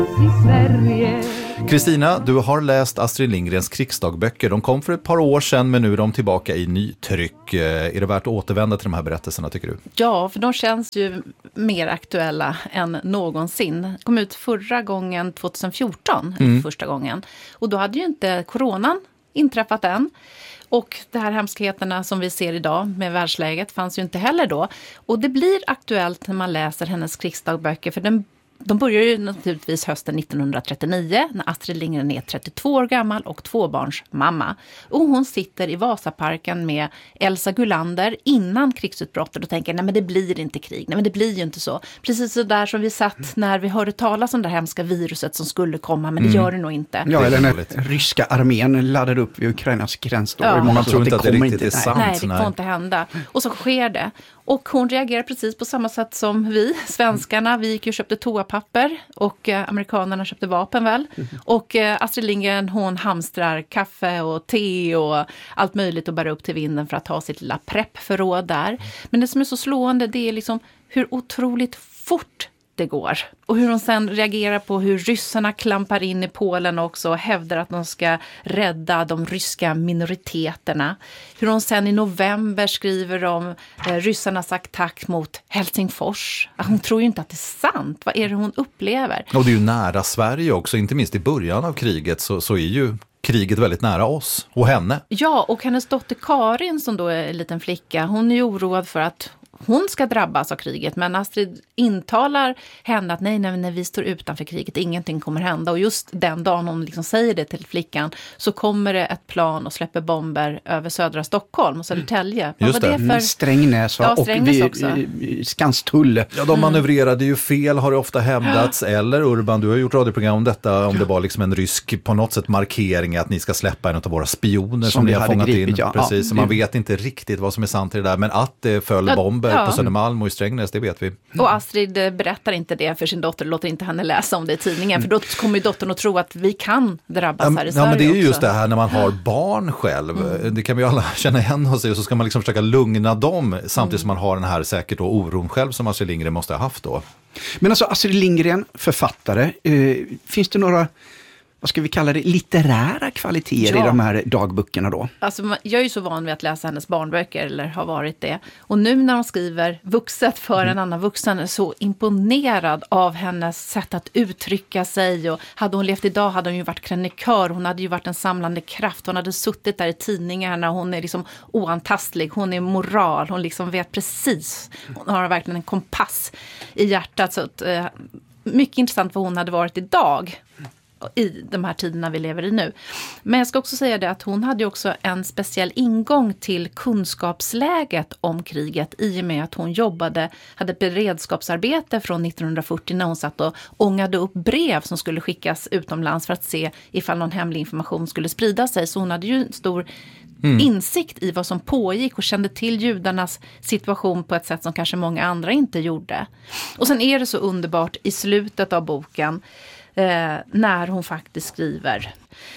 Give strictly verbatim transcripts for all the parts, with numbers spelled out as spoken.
I Sverige. Kristina, du har läst Astrid Lindgrens krigsdagböcker. De kom för ett par år sedan, men nu är de tillbaka i nytryck. Är det värt att återvända till de här berättelserna, tycker du? Ja, för de känns ju mer aktuella än någonsin. De kom ut förra gången tjugohundrafjorton, mm. första gången. Och då hade ju inte coronan inträffat än. Och de här hemskheterna som vi ser idag med världsläget fanns ju inte heller då. Och det blir aktuellt när man läser hennes krigsdagböcker, för den De börjar ju naturligtvis hösten nittonhundratrettionio när Astrid Lindgren är trettiotvå år gammal och tvåbarns mamma. Och hon sitter i Vasaparken med Elsa Gullander innan krigsutbrottet och tänker, nej men det blir inte krig, nej men det blir ju inte så. Precis så där som vi satt när vi hörde talas om det hemska viruset som skulle komma, men det mm. gör det nog inte. Ja, eller när ryska armén laddade upp vid Ukrainas gräns. Då. Ja. Man tror inte att det riktigt inte. är sant. Nej, det får inte hända. Och så sker det. Och hon reagerar precis på samma sätt som vi, svenskarna. Vi gick ju och köpte toapapper och eh, amerikanerna köpte vapen väl. Och eh, Astrid Lindgren, hon hamstrar kaffe och te och allt möjligt och bär upp till vinden för att ha sitt lilla preppförråd där. Men det som är så slående, det är liksom hur otroligt fort det går. Och hur de sen reagerar på hur ryssarna klampar in i Polen också och hävdar att de ska rädda de ryska minoriteterna. Hur de sen i november skriver om eh, ryssarnas attack mot Helsingfors. Hon tror ju inte att det är sant. Vad är det hon upplever? Och det är ju nära Sverige också, inte minst i början av kriget så, så är ju kriget väldigt nära oss och henne. Ja, och hennes dotter Karin som då är en liten flicka, hon är ju oroad för att hon ska drabbas av kriget, men Astrid intalar henne att nej, nej, när vi står utanför kriget, ingenting kommer hända. Och just den dagen hon liksom säger det till flickan så kommer det ett plan och släpper bomber över södra Stockholm och Södertälje. Vad just var det. det för... Strängnäs ja, och Strängnäs också. vi, Skanstull. Ja, de manövrerade ju fel, har det ofta hävdats. Eller Urban, du har gjort radioprogram om detta, om det var liksom en rysk på något sätt markering att ni ska släppa en av våra spioner som, som ni har fångat gripit, in. Ja. Precis, ja, man det... vet inte riktigt vad som är sant i det där, men att det föll ja, bomber ja. på Södermalm och i Strängnäs, det vet vi. Och Astrid berättar inte det för sin dotter, låter inte henne läsa om det i tidningen, för då kommer ju dottern att tro att vi kan drabbas ja, här i ja, Sverige. Ja, men det är ju just också. det här när man har barn själv, mm. det kan vi alla känna igen oss i, och så ska man liksom försöka lugna dem samtidigt mm. som man har den här säkert då oron själv som Astrid Lindgren måste ha haft då. Men alltså Astrid Lindgren, författare, eh, finns det några, vad ska vi kalla det, litterära kvaliteter ja. i de här dagböckerna då? Alltså, jag är ju så van vid att läsa hennes barnböcker, eller har varit det. Och nu när hon skriver vuxet för mm. en annan vuxen är så imponerad av hennes sätt att uttrycka sig. Och hade hon levt idag hade hon ju varit krönikör, hon hade ju varit en samlande kraft. Hon hade suttit där i tidningarna, hon är liksom oantastlig, hon är moral, hon liksom vet precis. Hon har verkligen en kompass i hjärtat. Så att, eh, mycket intressant vad hon hade varit idag i de här tiderna vi lever i nu. Men jag ska också säga det att hon hade också en speciell ingång till kunskapsläget om kriget i och med att hon jobbade, hade beredskapsarbete från nittonhundrafyrtio när hon satt och ångade upp brev som skulle skickas utomlands för att se ifall någon hemlig information skulle sprida sig. Så hon hade ju en stor Mm. insikt i vad som pågick och kände till judarnas situation på ett sätt som kanske många andra inte gjorde. Och sen är det så underbart i slutet av boken eh, när hon faktiskt skriver: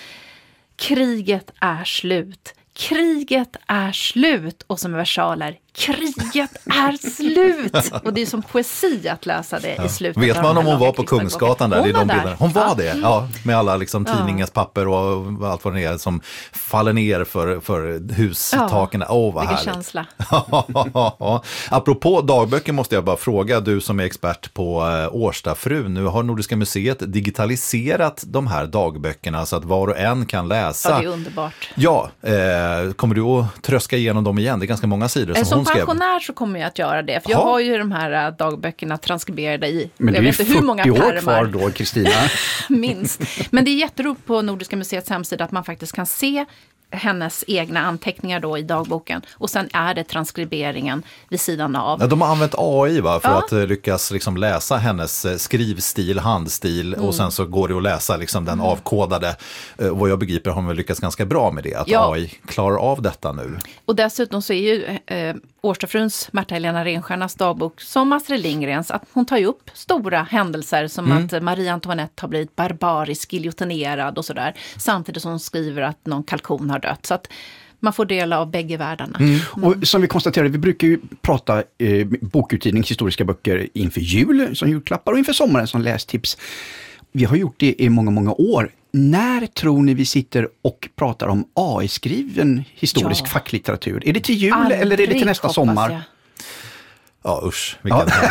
kriget är slut. Kriget är slut. Och som versaler: kriget är slut. Och det är som poesi att läsa det ja. i slutet. Vet man om hon var på Kungsgatan där? Hon, det är var, de där. hon var ja. det, ja. Med alla liksom ja. tidningens papper och allt vad det är som faller ner för, för hustaken. Åh, ja. oh, vad Vilken härligt. känsla. Apropå dagböcker måste jag bara fråga, du som är expert på uh, Årstafrun. Nu har Nordiska museet digitaliserat de här dagböckerna så att var och en kan läsa. Ja, det är underbart. Ja, eh, kommer du att tröska igenom dem igen? Det är ganska många sidor som, som hon skrev. Som pensionär så kommer jag att göra det. För jag ha. har ju de här dagböckerna transkriberade i. Men det jag är vet inte hur många fyrtio år pärmar. kvar då, Kristina. Minst. Men det är jätteroligt på Nordiska museets hemsida att man faktiskt kan se hennes egna anteckningar då i dagboken. Och sen är det transkriberingen vid sidan av. Ja, de har använt A I va, för ja. att lyckas liksom läsa hennes skrivstil, handstil mm. och sen så går det att läsa liksom den mm. avkodade. Och vad jag begriper har man lyckats ganska bra med det, att ja. A I klarar av detta nu. Och dessutom så är ju eh, Årstafruns Märta-Helena Renstiernas dagbok som Astrid Lindgrens, att hon tar ju upp stora händelser som mm. att Marie Antoinette har blivit barbarisk, giljotinerad och sådär. Samtidigt som hon skriver att någon kalkon har dött. Så att man får dela av bägge världarna. Mm. Mm. Och som vi konstaterade, vi brukar ju prata eh, bokutgivning, historiska böcker inför jul som julklappar och inför sommaren som lästips. vi har gjort det i många, många år. När tror ni vi sitter och pratar om A I-skriven historisk ja. facklitteratur? Är det till jul Aldrig, eller är det till nästa sommar? Jag. Ja, usch. Vilken, ja.